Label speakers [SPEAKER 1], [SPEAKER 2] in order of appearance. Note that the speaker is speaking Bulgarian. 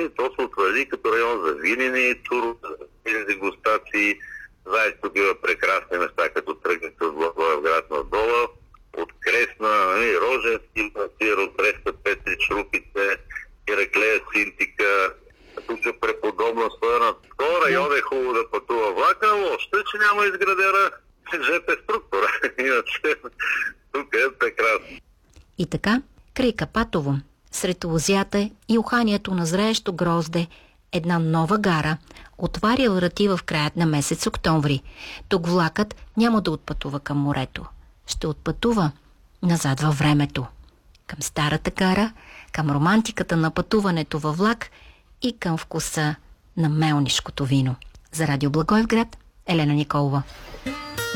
[SPEAKER 1] и то се утвърди като район за винени турове, за дегустации. Знаеш, тук има прекрасни места, като тръгнете от Благоевград надолу, от Кресна, Роженски, Масир, от Бреста, Петрич, Рупице, Ираклея, Синтика. Тук е преподобна стоена. Това район е хубаво да пътува влака, но още, че няма изградена ЖП структура. Иначе тук е прекрасно.
[SPEAKER 2] И така, край Капатово, сред лозята и уханието на зреещо грозде, една нова гара отваря врати в краят на месец октомври. Тук влакът няма да отпътува към морето. Ще отпътува назад във времето. Към старата гара, към романтиката на пътуването във влак и към вкуса на мелнишкото вино. За Радио Благоевград, Елена Николова.